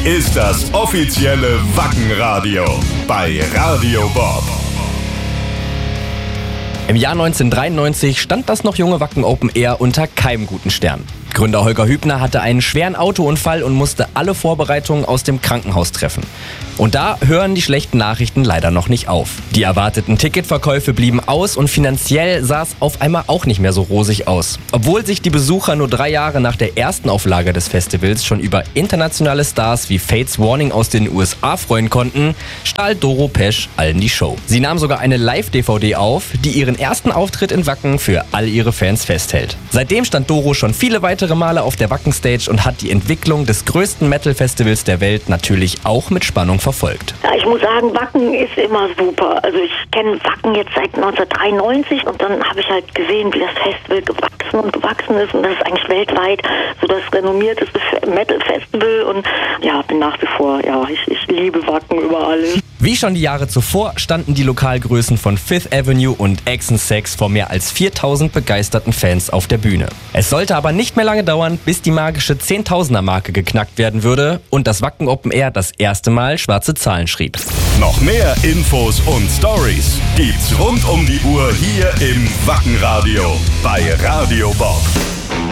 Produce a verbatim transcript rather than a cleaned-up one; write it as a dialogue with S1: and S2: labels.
S1: ist das offizielle Wacken-Radio bei Radio Bob.
S2: Im Jahr neunzehnhundertdreiundneunzig stand das noch junge Wacken Open Air unter keinem guten Stern. Gründer Holger Hübner hatte einen schweren Autounfall und musste alle Vorbereitungen aus dem Krankenhaus treffen. Und da hören die schlechten Nachrichten leider noch nicht auf. Die erwarteten Ticketverkäufe blieben aus und finanziell sah es auf einmal auch nicht mehr so rosig aus. Obwohl sich die Besucher nur drei Jahre nach der ersten Auflage des Festivals schon über internationale Stars wie Fates Warning aus den U S A freuen konnten, stahl Doro Pesch allen die Show. Sie nahm sogar eine Live-D V D auf, die ihren ersten Auftritt in Wacken für all ihre Fans festhält. Seitdem stand Doro schon viele weitere Male auf der Wacken-Stage und hat die Entwicklung des größten Metal-Festivals der Welt natürlich auch mit Spannung verfolgt.
S3: Ja, ich muss sagen, Wacken ist immer super. Also ich kenne Wacken jetzt seit neunzehnhundertdreiundneunzig und dann habe ich halt gesehen, wie das Festival gewachsen und gewachsen ist und das ist eigentlich weltweit so das renommierteste Metal-Festival und ja, bin nach wie vor, ja, ich, ich liebe Wacken über alles.
S2: Wie schon die Jahre zuvor standen die Lokalgrößen von Fifth Avenue und Axe and Sex vor mehr als viertausend begeisterten Fans auf der Bühne. Es sollte aber nicht mehr lange dauern, bis die magische Zehntausender-Marke geknackt werden würde und das Wacken Open Air das erste Mal schwarze Zahlen schrieb.
S1: Noch mehr Infos und Stories gibt's rund um die Uhr hier im Wacken-Radio bei Radio Bob.